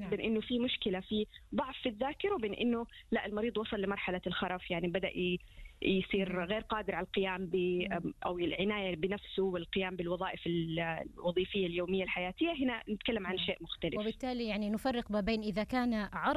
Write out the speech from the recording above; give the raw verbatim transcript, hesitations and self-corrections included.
نعم. بين إنه في مشكلة في ضعف في الذاكرة وبين إنه لا المريض وصل لمرحلة الخرف، يعني بدأ يصير غير قادر على القيام ب أو العناية بنفسه والقيام بالوظائف الوظيفية اليومية الحياتية. هنا نتكلم عن شيء مختلف. وبالتالي يعني نفرق ما بين إذا كان عرض